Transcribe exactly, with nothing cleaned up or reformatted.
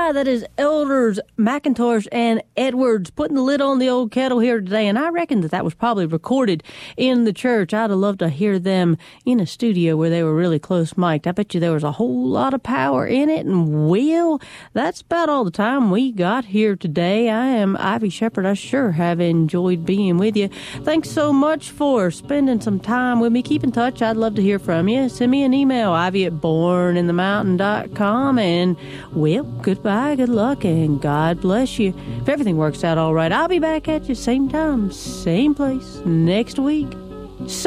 by. That is Elders McIntosh and Edwards putting the lid on the old kettle here today. And I reckon that that was probably recorded in the church. I'd have loved to hear them in a studio where they were really close mic'd. I bet you there was a whole lot of power in it. And, well, that's about all the time we got here today. I am Ivy Shepherd. I sure have enjoyed being with you. Thanks so much for spending some time with me. Keep in touch. I'd love to hear from you. Send me an email, ivy at born in the mountain dot com. And, well, goodbye, good luck, and God bless you. If everything works out all right, I'll be back at you same time, same place next week.